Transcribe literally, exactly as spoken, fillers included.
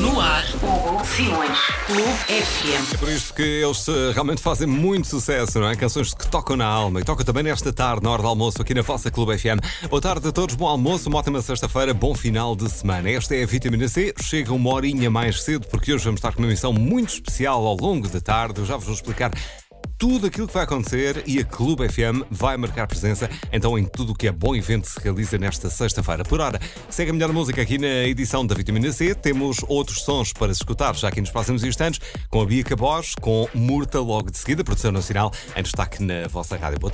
No ar, Hugo Simões, Clube F M. É por isto que eles uh, realmente fazem muito sucesso, não é? Canções que tocam na alma e tocam também nesta tarde, na hora do almoço, aqui na vossa Clube F M. Boa tarde a todos, bom almoço, uma ótima sexta-feira, bom final de semana. Esta é a Vitamina C, chega uma horinha mais cedo, porque hoje vamos estar com uma emissão muito especial ao longo da tarde. Eu já vos vou explicar tudo aquilo que vai acontecer e a Clube F M vai marcar presença então em tudo o que é bom evento que se realiza nesta sexta-feira. Por hora, segue a melhor música aqui na edição da Vitamina C. Temos outros sons para se escutar já aqui nos próximos instantes, com a Bia Cabos, com Murta logo de seguida, produção nacional, em destaque na vossa rádio. Boa